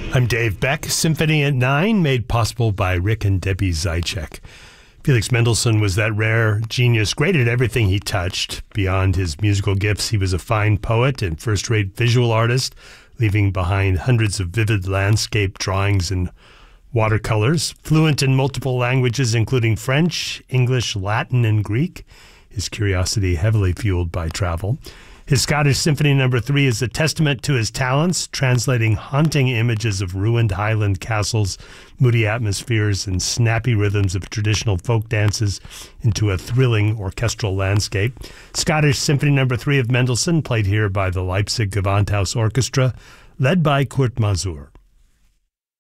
I'm Dave Beck. Symphony at 9, made possible by Rick and Debbie Zaitchik. Felix Mendelssohn was that rare genius, great at everything he touched. Beyond his musical gifts, he was a fine poet and first-rate visual artist, leaving behind hundreds of vivid landscape drawings and watercolors. Fluent in multiple languages, including French, English, Latin, and Greek. His curiosity heavily fueled by travel. His Scottish Symphony No. 3 is a testament to his talents, translating haunting images of ruined Highland castles, moody atmospheres, and snappy rhythms of traditional folk dances into a thrilling orchestral landscape. Scottish Symphony No. 3 of Mendelssohn, played here by the Leipzig Gewandhaus Orchestra, led by Kurt Masur.